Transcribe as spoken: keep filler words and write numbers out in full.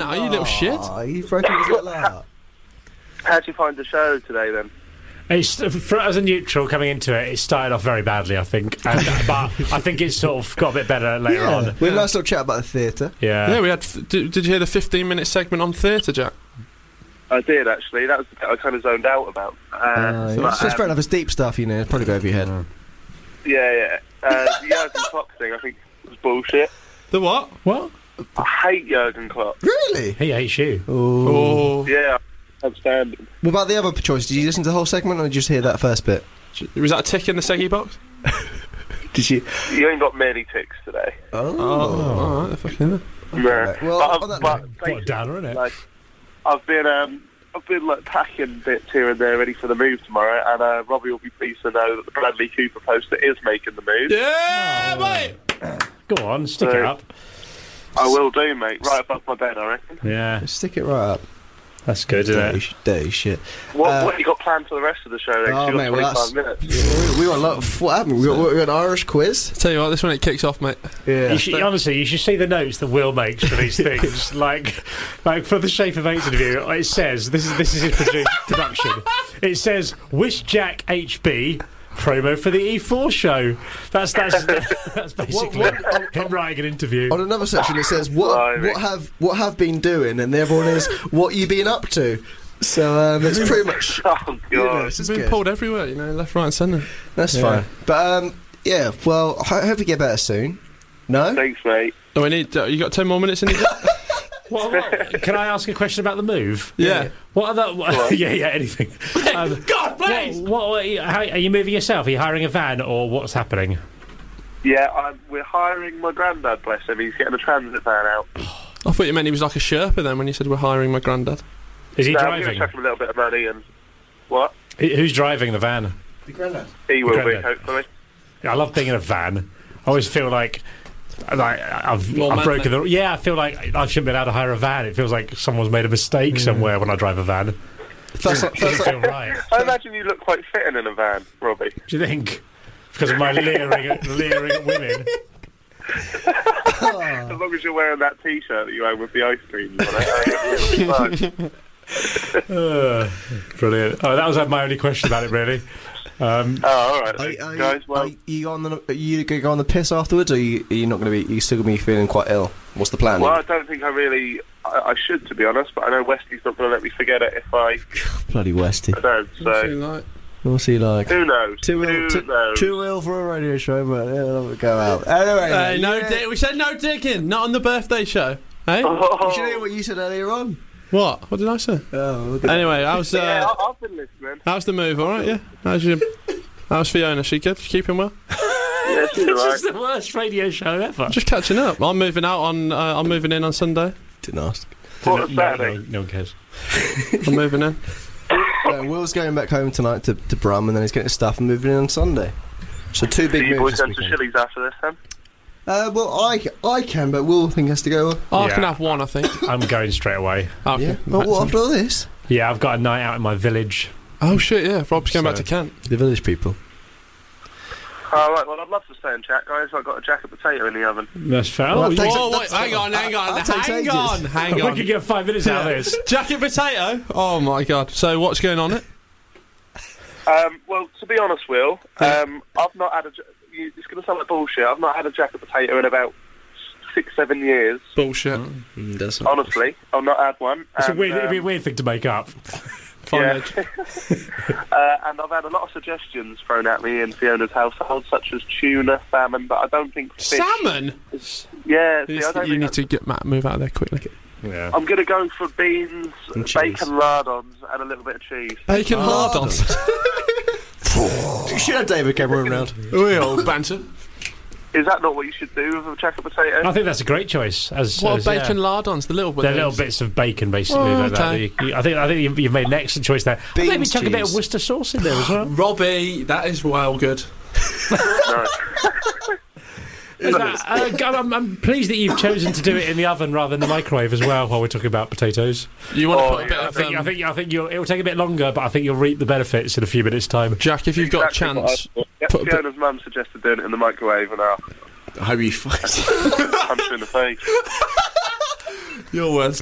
now, you little shit. Oh, you've broken his little heart. How'd you find the show today, then? It's, for, as a neutral coming into it, it started off very badly, I think. And, but I think it's sort of got a bit better later Yeah. on. We had a nice little chat about the theatre. Yeah. Yeah, we had. F- did, did you hear the fifteen minute segment on theatre, Jack? I did, actually. That was the bit I kind of zoned out about. Uh, Uh, but, it's just um, fair enough. It's deep stuff, you know. It'll probably go over your head. Yeah, yeah. Uh, the Jurgen Klopp thing, I think, was bullshit. The what? What? I hate Jurgen Klopp. Really? He hates you. Oh. Yeah, outstanding. What about the other choice? Did you listen to the whole segment, or did you just hear that first bit? Was that a tick in the Seggy box? Did you? You ain't got many ticks today. Oh. Oh, alright, fucking hell. No. Well, but, on that but note- What a downer, isn't it? like, I've been, um, I've been like packing bits here and there, ready for the move tomorrow. And uh, Robbie will be pleased to know that the Bradley Cooper poster is making the move. Yeah, mate! Go on, stick So- it up. I will do, mate. Right above my bed, I reckon. Yeah, Just stick it right up. that's good, isn't Dirty, it? sh- dirty shit. What, Uh, what have you got planned for the rest of the show? Then? 'Cause Oh, you've mate, got well, twenty-five that's- minutes. We, we got a lot of. What happened? We got, we got an Irish quiz. Tell you what, this one it kicks off, mate. Yeah. You should, honestly, you should see the notes that Will makes for these things. like, like for the Shape of Eight interview, it says this is this is his produ- production. It says "Wish Jack H B." Promo for the E four show. That's that's that's basically What- what- him writing an interview. On another section, it says what Blimey. what have what have been doing, and the other one is what you been up to. So um, it's pretty much. Oh, You know, God. this It's is been good. pulled everywhere, you know, left, right, and centre. That's Yeah. fine. But um, yeah. Well, I hope you get better soon. No. Thanks, mate. Oh, we need. Uh, you got ten more minutes in it? What, what, can I ask a question about the move? Yeah. What are the? What, yeah, yeah, anything. Um, God, please! What, what are, you, how, are you moving yourself? Are you hiring a van, or what's happening? Yeah, I'm, we're hiring my granddad, bless him. He's getting a transit van out. I thought you meant he was like a Sherpa then when you said we're hiring my granddad. Is he So I'm going to driving? chuck him a little bit of money and... What? Who- Who's driving the van? The granddad. He will be, Granddad. hopefully. Yeah, I love being in a van. I always feel like. Like I've, Well, I've man, broken the. Yeah, I feel like I shouldn't be allowed to hire a van. It feels like someone's made a mistake somewhere when I drive a van. First, It doesn't feel right. I imagine you look quite fitting in a van, Robbie. Do you think? Because of my leering at, leering at women. As long as you're wearing that T-shirt that you own with the ice cream on it. it'll be fine. Uh, brilliant. Oh, that was my only question about it, really. Um, Oh, all right, Are, then. are, guys. you, Well, are you on the? Are you going to go on the piss afterwards, or are you, are you not going to be? Are you still going to be feeling quite ill? What's the plan? well, I don't think I really... I, I should, to be honest, but I know Westy's not going to let me forget it if I, Bloody Westy. I don't. What's he So, like? What's he like? who knows? Too who ill, too, knows? too ill for a radio show, but yeah, let it go out. Anyway, Hey, no, yeah, di- we said no digging, not on the birthday show. Hey? Oh, you should hear what you said earlier on. What? What did I say? Oh, look at Anyway, how's yeah, uh, I- I've been listening. how's the move? All right, yeah. How's your? How's Fiona? She good? She keeping well? Yeah, she's all this right. is the worst radio show ever. Just catching up. I'm moving out on. Uh, I'm moving in on Sunday. Didn't ask. What, no, a no, Saturday? no, no one cares. I'm moving in. Uh, Will's going back home tonight to, to Brum, and then he's getting his stuff and moving in on Sunday. So two So big you moves boys this going to weekend. Chili's after this, then? Uh, well, I, I can, but Will think has to go. I Yeah. can have one, I think. I'm going straight away. Okay. Yeah. Well, what, after all this? Yeah, I've got a night out in my village. Oh shit! Yeah, Rob's going back So- to Kent. The village people. All right, well, I'd love to stay and chat, guys. I've got a jacket potato in the oven. That's fair. Well, Oh, that you- takes- Oh wait, that's- hang on, hang on, that takes hang ages. on, hang we on. could get five minutes out of this. Jacket potato. Oh my god. So what's going on it? Um, well, to be honest, Will, um, I've not had a... ja- you- It's going to sound like bullshit. I've not had a jacket potato in about six, seven years. Bullshit. Mm, that's Honestly, I've not had one. It's a and, weird, it'd be a um, weird thing to make up. Fine, yeah. Edge. uh, and I've had a lot of suggestions thrown at me in Fiona's household, such as tuna, salmon, but I don't think fish... Salmon. Yeah, see, I don't You think need to get Matt move out of there quickly. Yeah. I'm going to go for beans, And cheese. bacon lardons, and a little bit of cheese. Bacon hard-ons. You should have David Cameron round. We all banter. Is that not what you should do with a jacket potato? I think that's a great choice. As, What as are bacon yeah. lardons? The little bit. They're little bits of bacon, basically. Oh, like that. okay. You- you- I think I think you've, you've made an excellent choice there. Beans, Maybe chuck a bit cheese. of Worcester sauce in there as well. Robbie, that is well good. No. Is that, uh, God, I'm, I'm pleased that you've chosen to do it in the oven rather than the microwave as well. While we're talking about potatoes, You want to Oh, put a bit yeah, I of think I um, think I think you'll, it'll take a bit longer, but I think you'll reap the benefits in a few minutes' time. Jack, if you've got Exactly a what I chance, thought. Yeah, put a bit- Fiona's mum suggested doing it in the microwave, and I'll I hope you find punch her in the face. your words.